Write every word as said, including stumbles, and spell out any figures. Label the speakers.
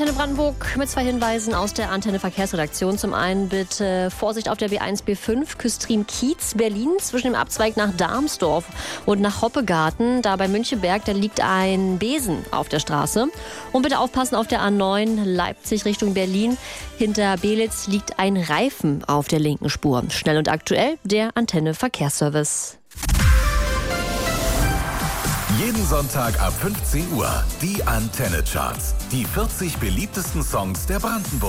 Speaker 1: Antenne Brandenburg mit zwei Hinweisen aus der Antenne Verkehrsredaktion. Zum einen bitte Vorsicht auf der B eins B fünf Küstrin-Kiez, Berlin, zwischen dem Abzweig nach Darmsdorf und nach Hoppegarten. Da bei Münchenberg, da liegt ein Besen auf der Straße. Und bitte aufpassen auf der A neun Leipzig Richtung Berlin. Hinter Belitz liegt ein Reifen auf der linken Spur. Schnell und aktuell der Antenne Verkehrsservice.
Speaker 2: Jeden Sonntag ab fünfzehn Uhr die Antenne Charts. Die vierzig beliebtesten Songs der Brandenburg.